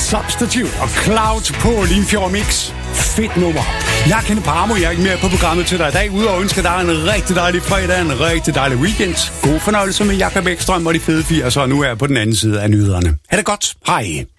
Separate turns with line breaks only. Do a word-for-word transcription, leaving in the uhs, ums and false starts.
Substitute og Cloud på Limfjord Mix. Fedt nummer. Jeg kender Parmo, jeg er ikke mere på programmet til dig i dag, udover at ønske dig en rigtig dejlig fredag, en rigtig dejlig weekend. God fornøjelse med Jakob Ekstrøm og de fede firser, og nu er jeg på den anden side af nyhederne. Ha' det godt. Hej.